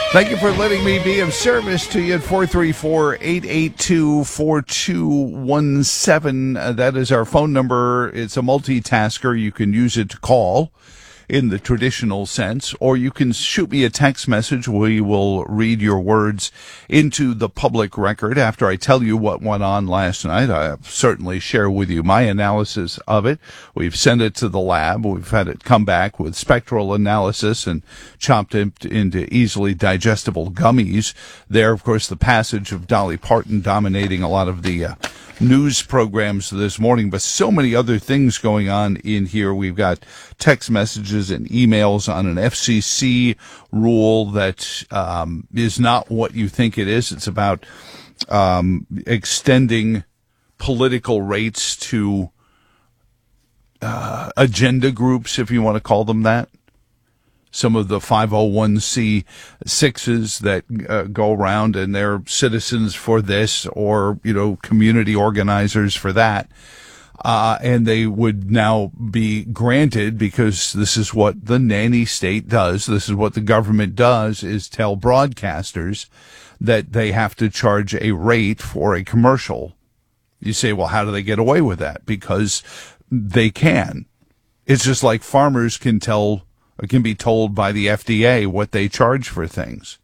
Thank you for letting me be of service to you at 434-882-4217. That is our phone number. It's a multitasker. You can use it to call in the traditional sense, or you can shoot me a text message. We will read your words into the public record. After I tell you what went on last night, I'll certainly share with you my analysis of it. We've sent it to the lab. We've had it come back with spectral analysis and chopped it into easily digestible gummies. There, of course, the passage of Dolly Parton dominating a lot of the news programs this morning, but so many other things going on in here. We've got text messages and emails on an FCC rule that is not what you think it is. It's about extending political rates to agenda groups, if you want to call them that. Some of the 501c6s that go around and they're citizens for this or, community organizers for that. And they would now be granted, because this is what the nanny state does. This is what the government does, is tell broadcasters that they have to charge a rate for a commercial. You say, well, how do they get away with that? Because they can. It's just like farmers can be told by the FDA what they charge for things.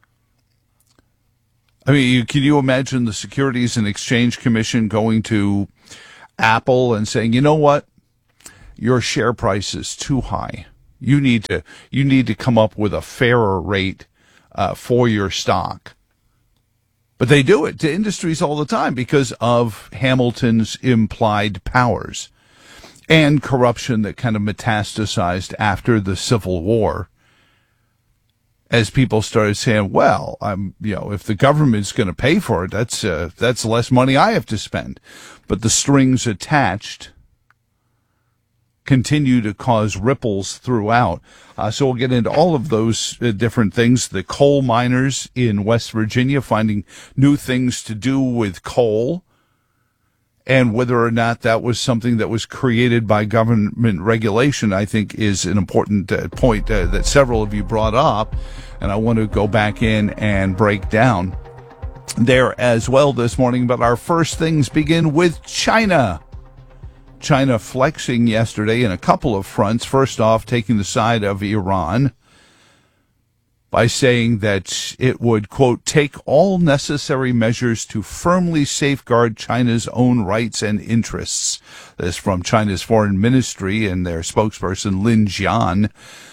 I mean, can you imagine the Securities and Exchange Commission going to Apple and saying, you know what, your share price is too high. You need to come up with a fairer rate for your stock. But they do it to industries all the time because of Hamilton's implied powers and corruption that kind of metastasized after the Civil War, as people started saying, well, if the government's going to pay for it, that's less money I have to spend. But the strings attached continue to cause ripples throughout. So we'll get into all of those different things. The coal miners in West Virginia finding new things to do with coal, and whether or not that was something that was created by government regulation, I think, is an important point that several of you brought up, and I want to go back in and break down there as well this morning. But our first things begin with China. China flexing yesterday in a couple of fronts. First off, taking the side of Iran by saying that it would, quote, take all necessary measures to firmly safeguard China's own rights and interests. This from China's foreign ministry and their spokesperson, Lin Jian,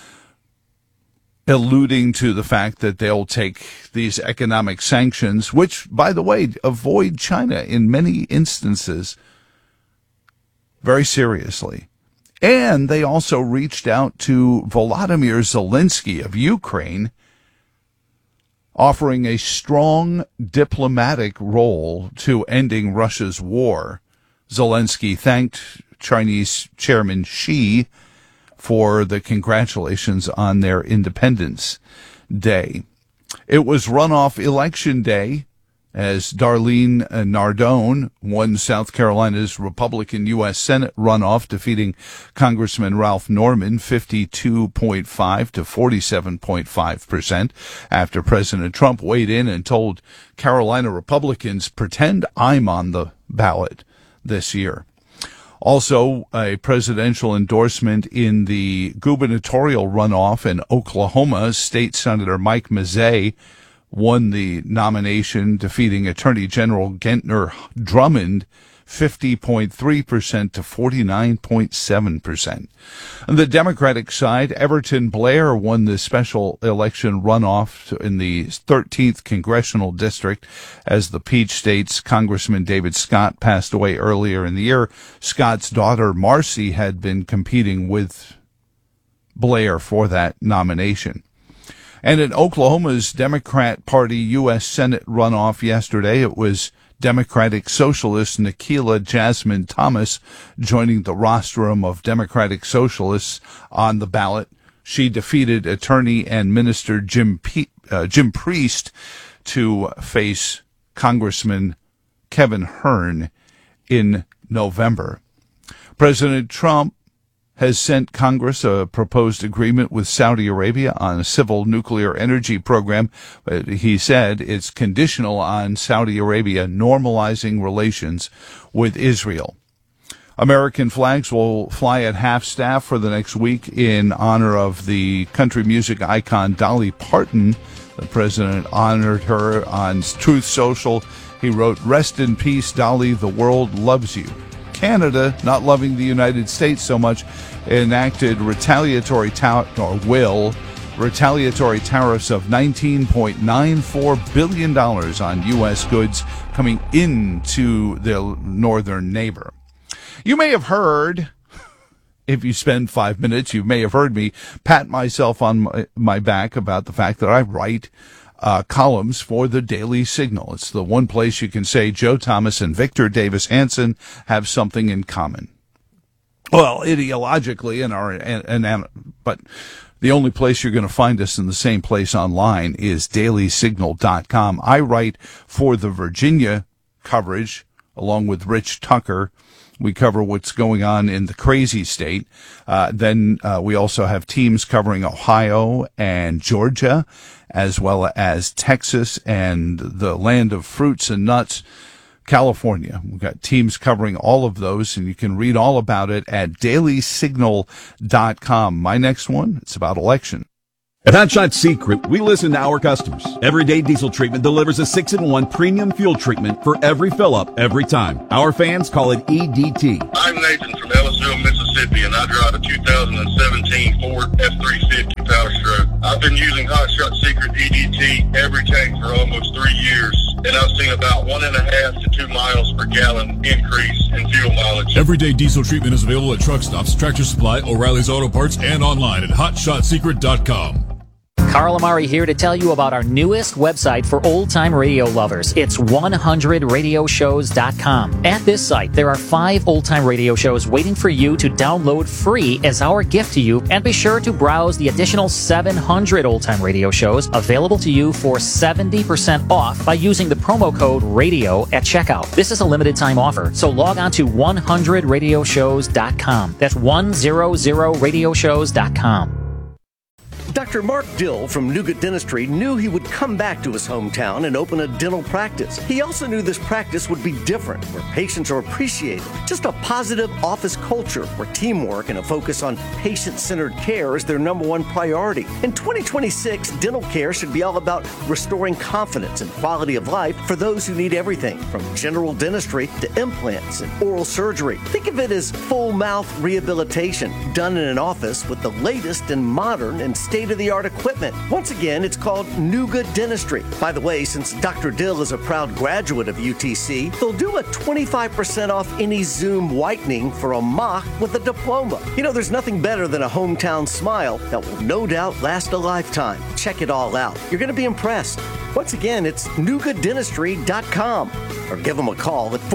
alluding to the fact that they'll take these economic sanctions, which, by the way, avoid China in many instances, very seriously. And they also reached out to Volodymyr Zelensky of Ukraine, offering a strong diplomatic role to ending Russia's war. Zelensky thanked Chinese Chairman Xi for the congratulations on their Independence Day. It was runoff election day as Darlene Nardone won South Carolina's Republican U.S. Senate runoff, defeating Congressman Ralph Norman 52.5 to 47.5% after President Trump weighed in and told Carolina Republicans, pretend I'm on the ballot this year. Also, a presidential endorsement in the gubernatorial runoff in Oklahoma. State Senator Mike Mazzei won the nomination, defeating Attorney General Gentner Drummond 50.3% to 49.7%. On the Democratic side, Everton Blair won the special election runoff in the 13th Congressional District as the Peach State's Congressman David Scott passed away earlier in the year. Scott's daughter, Marcy, had been competing with Blair for that nomination. And in Oklahoma's Democrat Party U.S. Senate runoff yesterday, it was Democratic Socialist Nikila Jasmine Thomas joining the rostrum of Democratic Socialists on the ballot. She defeated attorney and minister Jim Priest to face Congressman Kevin Hern in November. President Trump has sent Congress a proposed agreement with Saudi Arabia on a civil nuclear energy program. He said it's conditional on Saudi Arabia normalizing relations with Israel. American flags will fly at half-staff for the next week in honor of the country music icon Dolly Parton. The president honored her on Truth Social. He wrote, "Rest in peace, Dolly, the world loves you." Canada, not loving the United States so much, enacted retaliatory tariffs of $19.94 billion on U.S. goods coming into their northern neighbor. You may have heard, if you spend 5 minutes, you may have heard me pat myself on my back about the fact that I write columns for the Daily Signal. It's the one place you can say Joe Thomas and Victor Davis Hanson have something in common. Well, ideologically, but the only place you're going to find us in the same place online is dailysignal.com. I write for the Virginia coverage along with Rich Tucker. We cover what's going on in the crazy state. Then we also have teams covering Ohio and Georgia, as well as Texas and the land of fruits and nuts, California. We've got teams covering all of those, and you can read all about it at dailysignal.com. My next one, it's about election. At Hot Shot Secret, we listen to our customers. Everyday Diesel Treatment delivers a 6-in-1 premium fuel treatment for every fill-up, every time. Our fans call it EDT. I'm Nathan from Ellisville, Mississippi, and I drive a 2017 Ford F-350 Power Stroke. I've been using Hot Shot Secret EDT every tank for almost 3 years, and I've seen about 1.5 to 2 miles per gallon increase in fuel mileage. Everyday Diesel Treatment is available at truck stops, Tractor Supply, O'Reilly's Auto Parts, and online at HotShotSecret.com. Carl Amari here to tell you about our newest website for old-time radio lovers. It's 100radioshows.com. At this site, there are 5 old-time radio shows waiting for you to download free as our gift to you, and be sure to browse the additional 700 old-time radio shows available to you for 70% off by using the promo code RADIO at checkout. This is a limited-time offer, so log on to 100radioshows.com. That's 100radioshows.com. Dr. Mark Dill from Nougat Dentistry knew he would come back to his hometown and open a dental practice. He also knew this practice would be different, where patients are appreciated. Just a positive office culture where teamwork and a focus on patient-centered care is their number one priority. In 2026, dental care should be all about restoring confidence and quality of life for those who need everything from general dentistry to implants and oral surgery. Think of it as full mouth rehabilitation done in an office with the latest and modern and state-of-the-art equipment. Once again, it's called Nougat Dentistry. By the way, since Dr. Dill is a proud graduate of UTC, they'll do a 25% off any Zoom whitening for a mock with a diploma. You know, there's nothing better than a hometown smile that will no doubt last a lifetime. Check it all out. You're going to be impressed. Once again, it's nougatdentistry.com, or give them a call at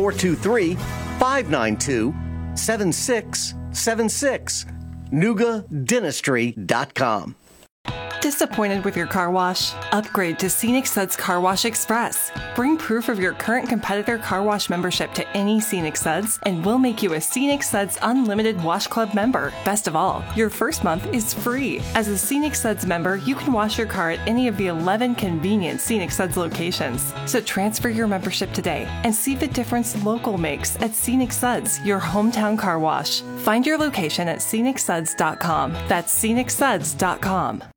423-592-7676. nougatdentistry.com. Disappointed with your car wash? Upgrade to Scenic Suds Car Wash Express. Bring proof of your current competitor car wash membership to any Scenic Suds, and we'll make you a Scenic Suds Unlimited Wash Club member. Best of all, your first month is free. As a Scenic Suds member, you can wash your car at any of the 11 convenient Scenic Suds locations. So transfer your membership today and see the difference local makes at Scenic Suds, your hometown car wash. Find your location at scenicsuds.com. That's scenicsuds.com.